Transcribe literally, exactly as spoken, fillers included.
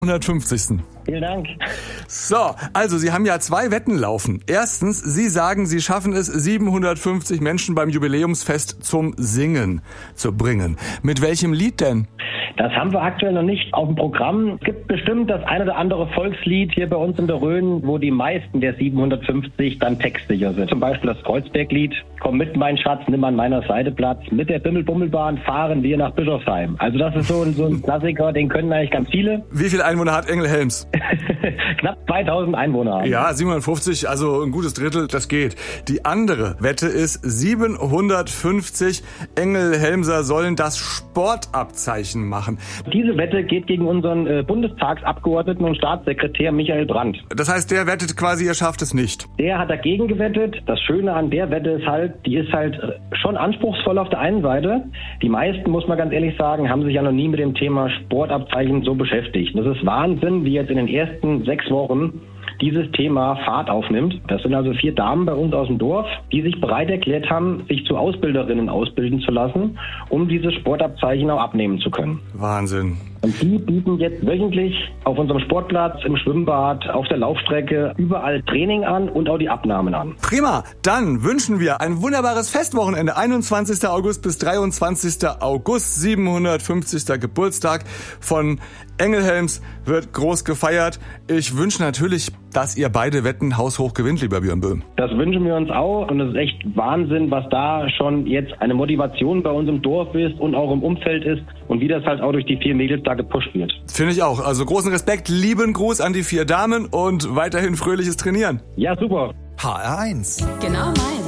hundertfünfzigsten Vielen Dank. So, also Sie haben ja zwei Wetten laufen. Erstens, Sie sagen, Sie schaffen es, siebenhundertfünfzig Menschen beim Jubiläumsfest zum Singen zu bringen. Mit welchem Lied denn? Das haben wir aktuell noch nicht auf dem Programm. Es gibt bestimmt das ein oder andere Volkslied hier bei uns in der Rhön, wo die meisten der siebenhundertfünfzig dann textsicher sind. Zum Beispiel das Kreuzberglied, Komm mit, mein Schatz, nimm an meiner Seite Platz. Mit der Bimmelbummelbahn fahren wir nach Bischofsheim. Also das ist so ein, so ein Klassiker, den können eigentlich ganz viele. Wie viele Einwohner hat Engelhelms? Knapp zweitausend Einwohner haben. Ja, siebenhundertfünfzig, also ein gutes Drittel, das geht. Die andere Wette ist siebenhundertfünfzig Engelhelmser sollen das Sportabzeichen machen. Diese Wette geht gegen unseren äh, Bundestagsabgeordneten und Staatssekretär Michael Brandt. Das heißt, der wettet quasi, ihr schafft es nicht. Der hat dagegen gewettet. Das Schöne an der Wette ist halt, die ist halt schon anspruchsvoll auf der einen Seite. Die meisten, muss man ganz ehrlich sagen, haben sich ja noch nie mit dem Thema Sportabzeichen so beschäftigt. Das ist Wahnsinn, wie jetzt in den ersten sechs Wochen dieses Thema Fahrt aufnimmt. Das sind also vier Damen bei uns aus dem Dorf, die sich bereit erklärt haben, sich zu Ausbilderinnen ausbilden zu lassen, um dieses Sportabzeichen auch abnehmen zu können. Wahnsinn. Und die bieten jetzt wöchentlich auf unserem Sportplatz, im Schwimmbad, auf der Laufstrecke überall Training an und auch die Abnahmen an. Prima, dann wünschen wir ein wunderbares Festwochenende. einundzwanzigsten August bis dreiundzwanzigsten August, siebenhundertfünfzigster Geburtstag von Engelhelms wird groß gefeiert. Ich wünsche natürlich, dass ihr beide Wetten haushoch gewinnt, lieber Björn Böhm. Das wünschen wir uns auch und es ist echt Wahnsinn, was da schon jetzt eine Motivation bei uns im Dorf ist und auch im Umfeld ist und wie das halt auch durch die vier Mädels da gepusht wird. Finde ich auch. Also großen Respekt, lieben Gruß an die vier Damen und weiterhin fröhliches Trainieren. Ja, super. H R eins. Genau meins.